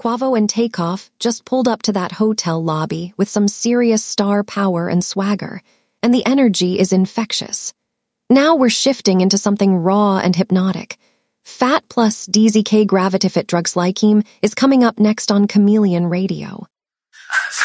Quavo and Takeoff just pulled up to that hotel lobby with some serious star power and swagger, and the energy is infectious. Now we're shifting into something raw and hypnotic. Fat plus DZK Gravitifit drugs Lykeem is coming up next on Chameleon Radio.